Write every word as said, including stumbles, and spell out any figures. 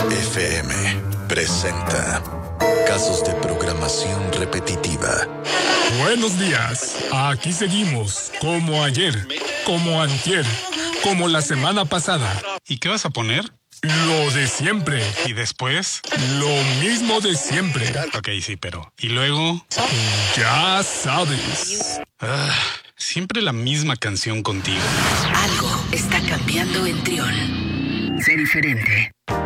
F M presenta Casos de programación repetitiva. Buenos días, aquí seguimos, como ayer, como antier, como la semana pasada. ¿Y qué vas a poner? Lo de siempre. ¿Y después? Lo mismo de siempre. Ok, sí, pero... ¿Y luego? Ya sabes. Ah, siempre la misma canción contigo. Algo está cambiando en Trión. Sé diferente.